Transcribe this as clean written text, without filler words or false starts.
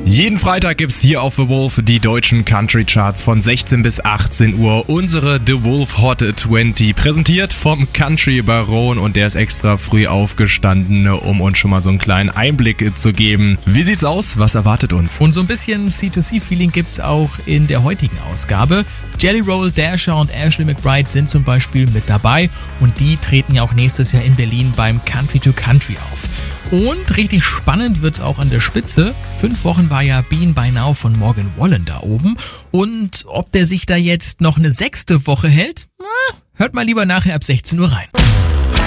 Jeden Freitag gibt's hier auf The Wolf die deutschen Country Charts von 16 bis 18 Uhr. Unsere The Wolf Hot 20, präsentiert vom Country Baron, und der ist extra früh aufgestanden, um uns schon mal so einen kleinen Einblick zu geben. Wie sieht's aus? Was erwartet uns? Und so ein bisschen C2C-Feeling gibt's auch in der heutigen Ausgabe. Jelly Roll, Dasher und Ashley McBride sind zum Beispiel mit dabei, und die treten ja auch nächstes Jahr in Berlin beim Country to Country auf. Und richtig spannend wird's auch an der Spitze. 5 Wochen war ja Bean by Now von Morgan Wallen da oben. Und ob der sich da jetzt noch eine 6. Woche hält? Hört mal lieber nachher ab 16 Uhr rein.